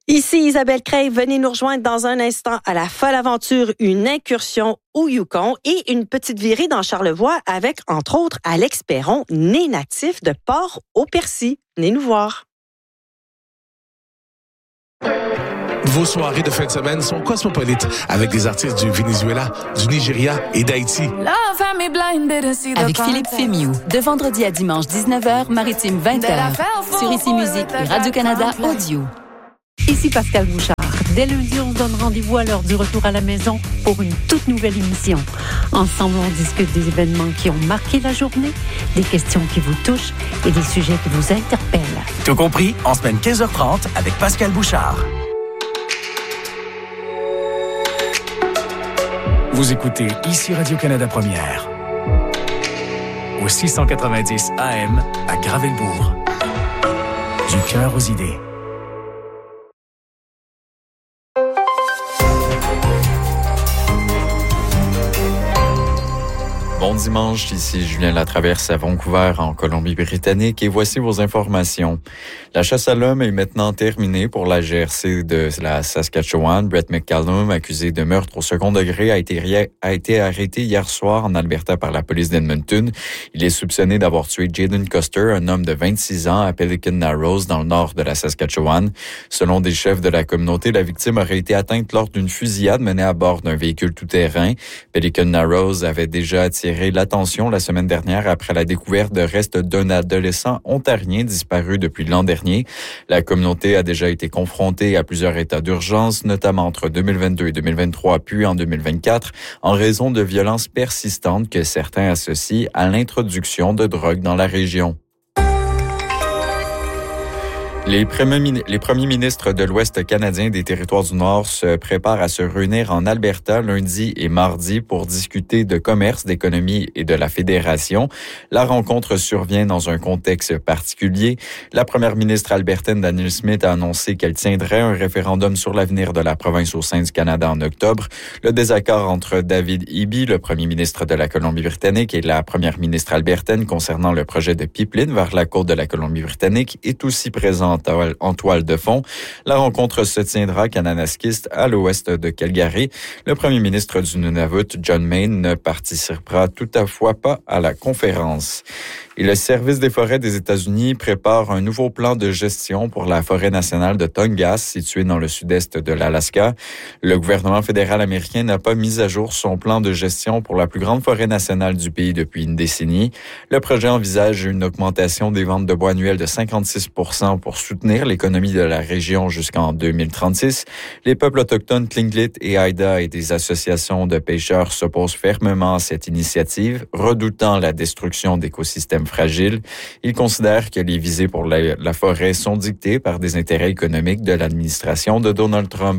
Ici Isabelle Crève, venez nous rejoindre dans un instant à la folle aventure, une incursion au Yukon et une petite virée dans Charlevoix avec, entre autres, Alex Perron, né natif de Port-au-Percy. Venez nous voir. Vos soirées de fin de semaine sont cosmopolites avec des artistes du Venezuela, du Nigeria et d'Haïti. Avec Philippe Fémiou, de vendredi à dimanche 19h, Maritime 20h, sur Ici Musique et Radio-Canada Audio. Ici Pascal Bouchard. Dès lundi, on se donne rendez-vous à l'heure du retour à la maison pour une toute nouvelle émission. Ensemble, on discute des événements qui ont marqué la journée, des questions qui vous touchent et des sujets qui vous interpellent. Tout compris, en semaine 15h30 avec Pascal Bouchard. Vous écoutez Ici Radio-Canada Première. Au 690 AM à Gravelbourg. Du cœur aux idées. Bon dimanche, ici Julien Latraverse à Vancouver, en Colombie-Britannique, et voici vos informations. La chasse à l'homme est maintenant terminée pour la GRC de la Saskatchewan. Brett McCallum, accusé de meurtre au second degré, a été arrêté hier soir en Alberta par la police d'Edmonton. Il est soupçonné d'avoir tué Jaden Custer, un homme de 26 ans, à Pelican Narrows, dans le nord de la Saskatchewan. Selon des chefs de la communauté, la victime aurait été atteinte lors d'une fusillade menée à bord d'un véhicule tout-terrain. Pelican Narrows avait déjà attiré l'attention la semaine dernière après la découverte de restes d'un adolescent ontarien disparu depuis l'an dernier. La communauté a déjà été confrontée à plusieurs états d'urgence, notamment entre 2022 et 2023, puis en 2024, en raison de violences persistantes que certains associent à l'introduction de drogue dans la région. Les premiers ministres de l'Ouest canadien des Territoires du Nord se préparent à se réunir en Alberta lundi et mardi pour discuter de commerce, d'économie et de la fédération. La rencontre survient dans un contexte particulier. La première ministre albertaine Danielle Smith a annoncé qu'elle tiendrait un référendum sur l'avenir de la province au sein du Canada en octobre. Le désaccord entre David Eby, le premier ministre de la Colombie-Britannique, et la première ministre albertaine concernant le projet de pipeline vers la côte de la Colombie-Britannique est aussi présent en toile de fond. La rencontre se tiendra à Kananaskis, à l'ouest de Calgary. Le premier ministre du Nunavut, John Mayne, ne participera toutefois pas à la conférence. Et le Service des forêts des États-Unis prépare un nouveau plan de gestion pour la forêt nationale de Tongass, située dans le sud-est de l'Alaska. Le gouvernement fédéral américain n'a pas mis à jour son plan de gestion pour la plus grande forêt nationale du pays depuis une décennie. Le projet envisage une augmentation des ventes de bois annuelles de 56% pour soutenir l'économie de la région jusqu'en 2036. Les peuples autochtones Tlingit et Haida et des associations de pêcheurs s'opposent fermement à cette initiative, redoutant la destruction d'écosystèmes fragiles. Ils considèrent que les visées pour la forêt sont dictées par des intérêts économiques de l'administration de Donald Trump.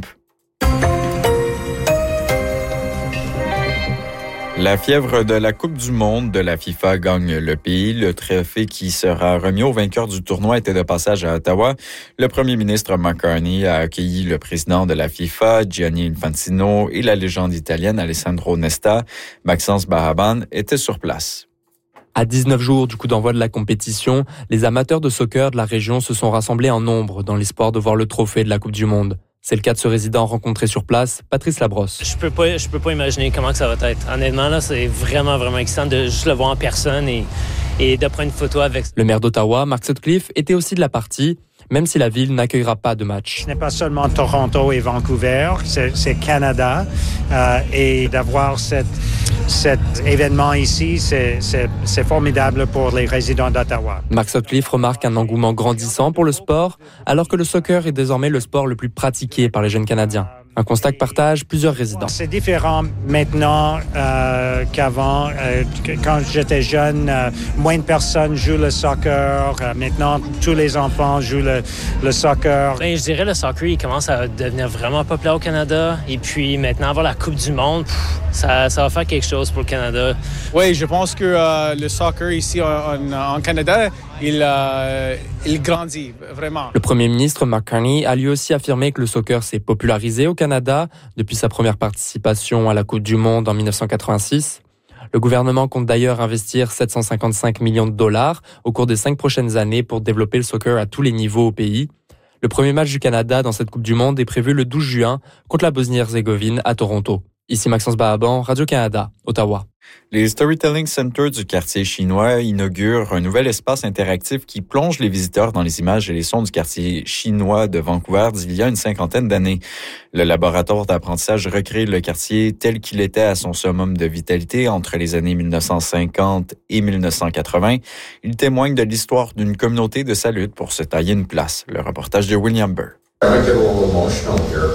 La fièvre de la Coupe du monde de la FIFA gagne le pays. Le trophée qui sera remis au vainqueur du tournoi était de passage à Ottawa. Le premier ministre Mark Carney a accueilli le président de la FIFA, Gianni Infantino, et la légende italienne Alessandro Nesta. Maxence Bahaban était sur place. À 19 jours du coup d'envoi de la compétition, les amateurs de soccer de la région se sont rassemblés en nombre dans l'espoir de voir le trophée de la Coupe du monde. C'est le cas de ce résident rencontré sur place, Patrice Labrosse. Je peux pas imaginer comment que ça va être. Honnêtement, là, c'est vraiment excitant de juste le voir en personne et de prendre une photo avec. Le maire d'Ottawa, Mark Sutcliffe, était aussi de la partie, même si la ville n'accueillera pas de match. Ce n'est pas seulement Toronto et Vancouver, c'est Canada. Et d'avoir cet événement ici, c'est formidable pour les résidents d'Ottawa. Mark Sutcliffe remarque un engouement grandissant pour le sport, alors que le soccer est désormais le sport le plus pratiqué par les jeunes Canadiens. Un constat que partagent plusieurs résidents. C'est différent maintenant qu'avant. Quand j'étais jeune, moins de personnes jouent le soccer. Maintenant, tous les enfants jouent le soccer. Je dirais le soccer, il commence à devenir vraiment populaire au Canada. Et puis maintenant, avoir la Coupe du monde, ça va faire quelque chose pour le Canada. Oui, je pense que le soccer ici en Canada, il grandit vraiment. Le premier ministre Mark Carney a lui aussi affirmé que le soccer s'est popularisé au Canada depuis sa première participation à la Coupe du monde en 1986. Le gouvernement compte d'ailleurs investir 755 millions de dollars au cours des 5 prochaines années pour développer le soccer à tous les niveaux au pays. Le premier match du Canada dans cette Coupe du Monde est prévu le 12 juin contre la Bosnie-Herzégovine à Toronto. Ici Maxence Bahaban, Radio-Canada, Ottawa. Les Storytelling Centers du quartier chinois inaugurent un nouvel espace interactif qui plonge les visiteurs dans les images et les sons du quartier chinois de Vancouver d'il y a une 50aine d'années. Le laboratoire d'apprentissage recrée le quartier tel qu'il était à son summum de vitalité entre les années 1950 et 1980. Il témoigne de l'histoire d'une communauté de sa lutte pour se tailler une place. Le reportage de William Burr.